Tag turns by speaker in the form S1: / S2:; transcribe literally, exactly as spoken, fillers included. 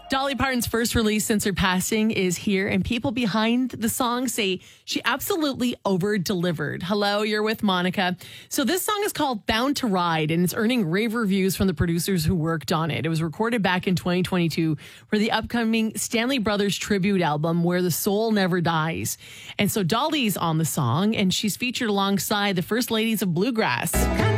S1: Dolly Parton's first release since her passing is here, and people behind the song say she absolutely over-delivered. Hello, you're with Monica. So this song is called Bound to Ride, and it's earning rave reviews from the producers who worked on it. It was recorded back in twenty twenty-two for the upcoming Stanley Brothers tribute album, Where the Soul Never Dies. And so Dolly's on the song, and she's featured alongside the First Ladies of Bluegrass.